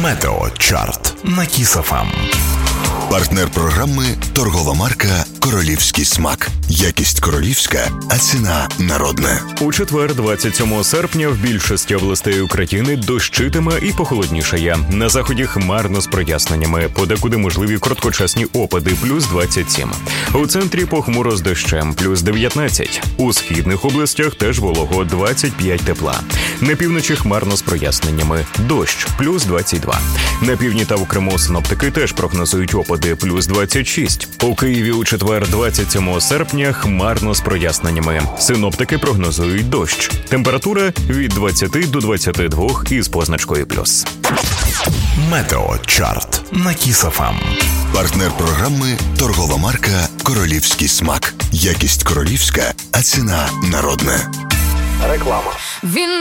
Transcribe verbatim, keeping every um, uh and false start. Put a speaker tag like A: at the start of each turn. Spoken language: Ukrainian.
A: Метеочарт на Кіс еф ем.
B: Партнер програми – торгова марка «Королівський смак». Якість королівська, а ціна народна.
C: У четвер, двадцять сьомого серпня, в більшості областей України дощитиме і похолоднішає. На заході хмарно з проясненнями. Подекуди можливі короткочасні опади – плюс двадцять сім. У центрі похмуро з дощем – плюс дев'ятнадцять. У східних областях теж волого – двадцять п'ять тепла. На півночі хмарно з проясненнями. Дощ – плюс двадцять два. На півдні та в Криму синоптики теж прогнозують опади – плюс двадцять шість. У Києві у четвер, двадцять сьомого серпня, хмарно з проясненнями. Синоптики прогнозують дощ. Температура від двадцяти до двадцяти двох із позначкою плюс.
A: Метеочарт на Кіс еф ем.
B: Партнер програми – торгова марка «Королівський смак». Якість королівська, а ціна народна.
A: Реклама.
D: Він